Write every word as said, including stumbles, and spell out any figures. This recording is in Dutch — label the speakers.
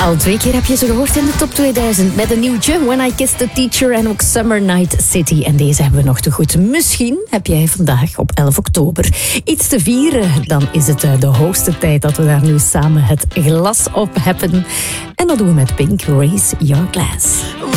Speaker 1: Al twee keer heb je ze gehoord in de top tweeduizend. Met een nieuwtje, When I Kissed the Teacher en ook Summer Night City. En deze hebben we nog te goed. Misschien heb jij vandaag op elf oktober iets te vieren. Dan is het de hoogste tijd dat we daar nu samen het glas op hebben. En dat doen we met Pink, Raise Your Glass.